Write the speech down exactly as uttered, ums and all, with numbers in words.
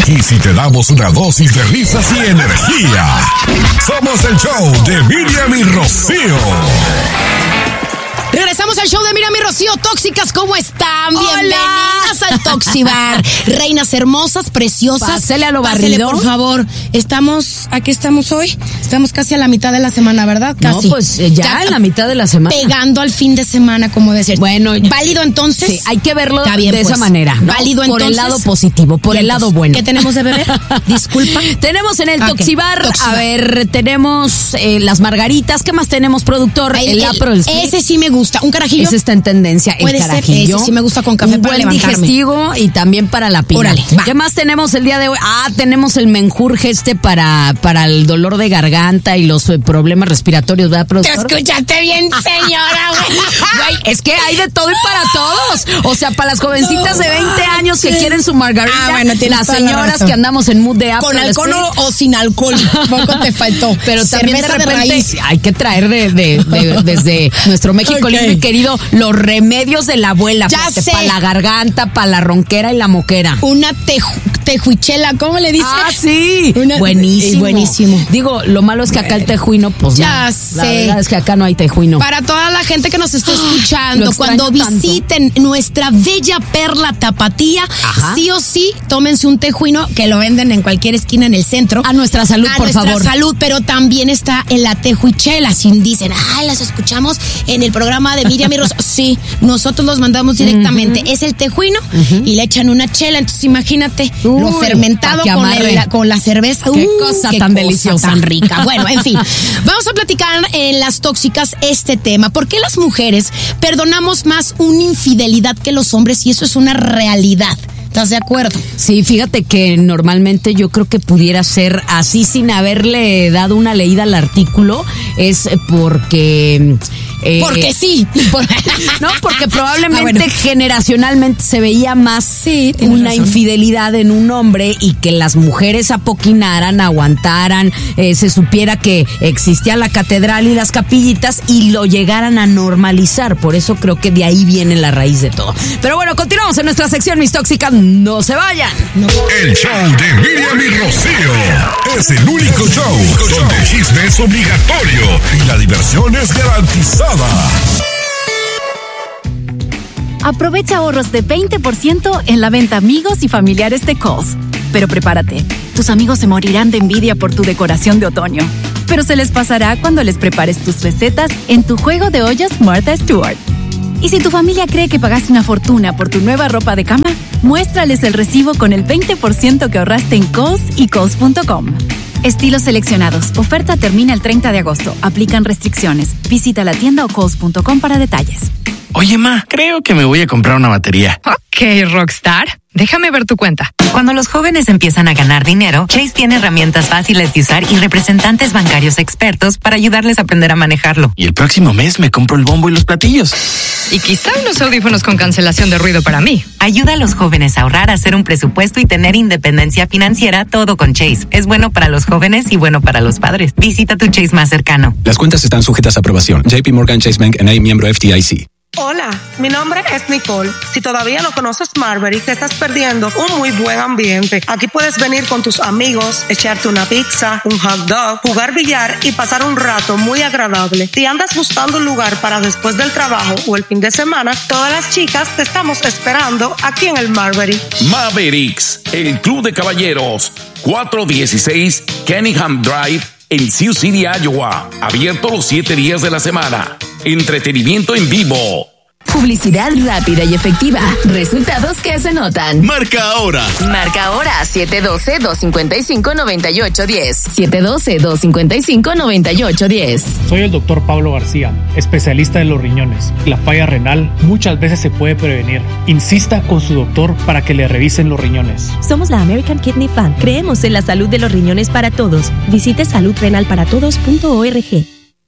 X y te damos una dosis de risas y energía. Somos el show de Miriam y Rocío. Regresamos al show de Miriam y Rocío. Tóxicas, ¿cómo están? Hola. Bienvenidas al Toxibar. Reinas hermosas, preciosas. Pásele a lo Pásele, barrido. por favor. Estamos, ¿a qué estamos hoy? Estamos casi a la mitad de la semana, ¿verdad? Casi. No, pues eh, ya, ya en la mitad de la semana. Pegando al fin de semana, como decir. Bueno. ¿Válido entonces? Sí, hay que verlo bien, de pues. esa manera, ¿no? ¿Válido por entonces? el lado positivo, por el lado bueno. ¿Qué tenemos de beber? Disculpa. Tenemos en el Okay. Toxibar, Toxibar. a ver, tenemos eh, las margaritas. ¿Qué más tenemos, productor? El, El, el, Apro, el Split. ese sí me gusta. ¿Un carajillo? Ese está en tendencia, el Puede ser, carajillo. ese sí me gusta con café Un para buen levantarme. digestivo y también para la pila. Órale, va. ¿Qué más tenemos el día de hoy? Ah, tenemos el menjurje este para, para el dolor de garganta y los eh, problemas respiratorios, ¿verdad, Te productor? escuchaste bien, señora, güey. Güey, es que hay de todo y para todos. O sea, para las jovencitas de veinte años que Sí. quieren su margarita, Ah, bueno, tienes las toda la señoras razón. que andamos en mood de Apro, ¿Con alcohol o, o sin alcohol? Poco te faltó. pero también de Cerveza repente raíz. hay que traer de, de- de- desde nuestro México Ok. lindo y querido los remedios de la abuela. Ya sé. Para la garganta, para la ronquera y la moquera. Una teju- tejuichela, ¿cómo le dices? Ah, sí. Una- buenísimo. eh, buenísimo. Digo, lo malo es que acá el tejuino, pues Ya no. sé. La verdad es que acá no hay tejuino. Para toda la gente que nos está escuchando, lo extraño cuando tanto. visiten nuestra bella perla tapatía, Ajá. sí o sí, tómense un tejuino que lo venden en cualquier esquina en el centro. A nuestra salud, A por nuestra favor. salud, pero también está en la tejuichela. Si dicen, ay, las escuchamos en el programa de Miriam y Rosa. Sí, nosotros los mandamos directamente. Es el tejuino y le echan una chela. Entonces, imagínate Uy, lo fermentado pa' que con, amarre. el- la, con la cerveza. Qué Uh, cosa qué tan cosa deliciosa. tan rica. Bueno, en fin, vamos a platicar en las tóxicas este tema. ¿Por qué las mujeres perdonamos más una infidelidad que los hombres? Y eso es una realidad. ¿Estás de acuerdo? Sí, fíjate que normalmente yo creo que pudiera ser así sin haberle dado una leída al artículo, es porque... eh, Porque sí. Por- No, porque probablemente Ah, bueno. generacionalmente se veía más Sí, tienes una razón. infidelidad en un hombre y que las mujeres apoquinaran, aguantaran, eh, se supiera que existía la catedral y las capillitas y lo llegaran a normalizar. Por eso creo que de ahí viene la raíz de todo. Pero bueno, continuamos en nuestra sección, mis tóxicas, no se vayan. El show de Miriam y Rocío es el único show donde el chisme es obligatorio y la diversión es garantizada. Aprovecha ahorros de veinte por ciento en la venta amigos y familiares de Kohl's. Pero prepárate, tus amigos se morirán de envidia por tu decoración de otoño. Pero se les pasará cuando les prepares tus recetas en tu juego de ollas Martha Stewart. Y si tu familia cree que pagaste una fortuna por tu nueva ropa de cama, muéstrales el recibo con el veinte por ciento que ahorraste en Kohl's y Kohl's punto com. Estilos seleccionados. Oferta termina el treinta de agosto. Aplican restricciones. Visita la tienda o Kohl's punto com para detalles. Oye, ma, creo que me voy a comprar una batería. Ok, Rockstar. Déjame ver tu cuenta. Cuando los jóvenes empiezan a ganar dinero, Chase tiene herramientas fáciles de usar y representantes bancarios expertos para ayudarles a aprender a manejarlo. Y el próximo mes me compro el bombo y los platillos. Y quizá unos audífonos con cancelación de ruido para mí. Ayuda a los jóvenes a ahorrar, a hacer un presupuesto y tener independencia financiera, todo con Chase. Es bueno para los jóvenes y bueno para los padres. Visita tu Chase más cercano. Las cuentas están sujetas a aprobación. J P Morgan Chase Bank N A, miembro F D I C. Hola, mi nombre es Nicole. Si todavía no conoces Marbury, te estás perdiendo un muy buen ambiente. Aquí puedes venir con tus amigos, echarte una pizza, un hot dog, jugar billar y pasar un rato muy agradable. Si andas buscando un lugar para después del trabajo o el fin de semana, todas las chicas te estamos esperando aquí en el Marbury. Mavericks, el club de caballeros, cuatrocientos dieciséis Kenningham Drive en Sioux City, Iowa. Abierto los siete días de la semana. Entretenimiento en vivo. Publicidad rápida y efectiva. Resultados que se notan. Marca ahora. Marca ahora siete uno dos, dos cinco cinco, nueve ocho uno cero. siete uno dos, dos cinco cinco, nueve ocho uno cero. Soy el doctor Pablo García, especialista de los riñones. La falla renal muchas veces se puede prevenir. Insista con su doctor para que le revisen los riñones. Somos la American Kidney Fund. Creemos en la salud de los riñones para todos. Visite salud renal para todos punto org.